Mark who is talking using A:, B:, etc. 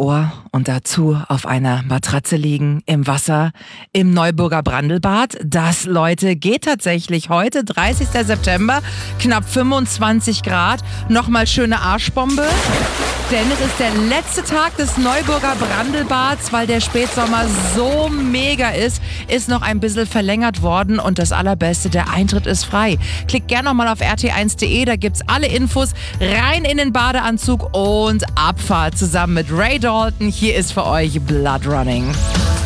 A: Ohr und dazu auf einer Matratze liegen, im Wasser, im Neuburger Brandelbad. Das, Leute, geht tatsächlich heute, 30. September, knapp 25 Grad. Nochmal schöne Arschbombe. Denn es ist der letzte Tag des Neuburger Brandelbads, weil der Spätsommer so mega ist noch ein bisschen verlängert worden und das Allerbeste, der Eintritt ist frei. Klickt gerne nochmal auf rt1.de, da gibt's alle Infos, rein in den Badeanzug und Abfahrt zusammen mit Ray Dalton. Hier ist für euch Blood Running.